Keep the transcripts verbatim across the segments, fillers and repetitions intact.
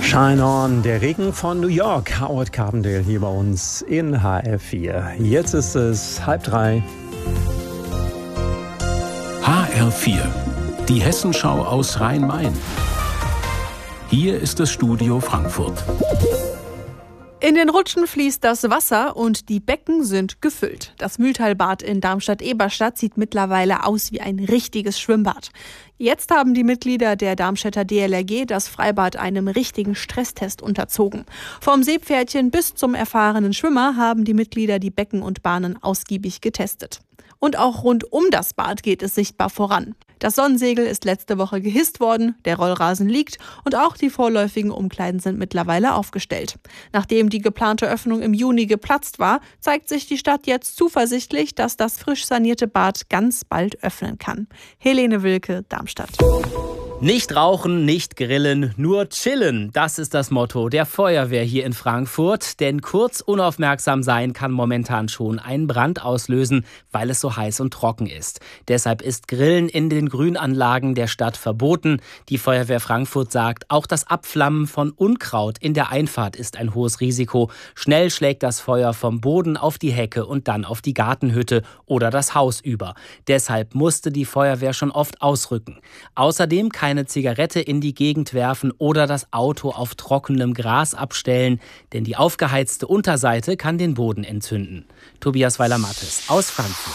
Shine On, der Regen von New York. Howard Carpendale hier bei uns in H R vier. Jetzt ist es halb drei. H R vier, die Hessenschau aus Rhein-Main. Hier ist das Studio Frankfurt. In den Rutschen fließt das Wasser und die Becken sind gefüllt. Das Mühltalbad in Darmstadt-Eberstadt sieht mittlerweile aus wie ein richtiges Schwimmbad. Jetzt haben die Mitglieder der Darmstädter D L R G das Freibad einem richtigen Stresstest unterzogen. Vom Seepferdchen bis zum erfahrenen Schwimmer haben die Mitglieder die Becken und Bahnen ausgiebig getestet. Und auch rund um das Bad geht es sichtbar voran. Das Sonnensegel ist letzte Woche gehisst worden, der Rollrasen liegt und auch die vorläufigen Umkleiden sind mittlerweile aufgestellt. Nachdem die geplante Öffnung im Juni geplatzt war, zeigt sich die Stadt jetzt zuversichtlich, dass das frisch sanierte Bad ganz bald öffnen kann. Helene Wilke, Darmstadt. Nicht rauchen, nicht grillen, nur chillen. Das ist das Motto der Feuerwehr hier in Frankfurt. Denn kurz unaufmerksam sein kann momentan schon einen Brand auslösen, weil es so heiß und trocken ist. Deshalb ist Grillen in den Grünanlagen der Stadt verboten. Die Feuerwehr Frankfurt sagt, auch das Abflammen von Unkraut in der Einfahrt ist ein hohes Risiko. Schnell schlägt das Feuer vom Boden auf die Hecke und dann auf die Gartenhütte oder das Haus über. Deshalb musste die Feuerwehr schon oft ausrücken. Außerdem kann eine Zigarette in die Gegend werfen oder das Auto auf trockenem Gras abstellen, denn die aufgeheizte Unterseite kann den Boden entzünden. Tobias Weiler-Mattes aus Frankfurt.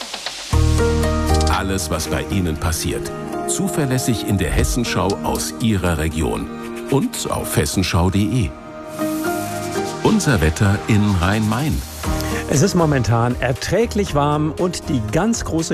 Alles, was bei Ihnen passiert, zuverlässig in der Hessenschau aus Ihrer Region und auf hessenschau punkt de. Unser Wetter in Rhein-Main. Es ist momentan erträglich warm und die ganz große